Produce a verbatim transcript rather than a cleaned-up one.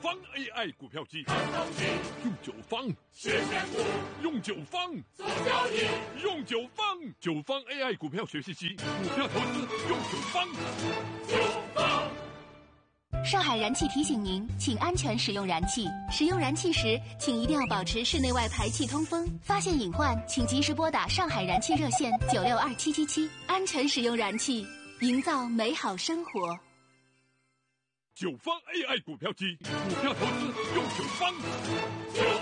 方 A I 股票机， 看东西， 用九方学选股， 用九方做交易， 用九方九方 A I 股票学习机，股票投资用九方。 九方。 上海燃气提醒您，请安全使用燃气。使用燃气时，请一定要保持室内外排气通风。发现隐患，请及时拨打上海燃气热线九六二七七七，安全使用燃气，营造美好生活。 九方 A I 股票机，股票投资用九方。